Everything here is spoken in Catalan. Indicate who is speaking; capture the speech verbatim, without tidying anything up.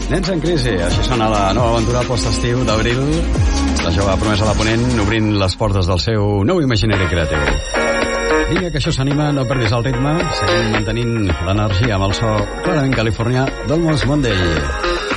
Speaker 1: Nens en crisi, així sona la nova aventura post-estiu d'Abril. La jove promesa de Ponent obrint les portes del seu nou imaginari creatiu. Vinga, que això s'anima, no perdis el ritme, seguim mantenint l'energia amb el so clarament californià d'Almost Monday.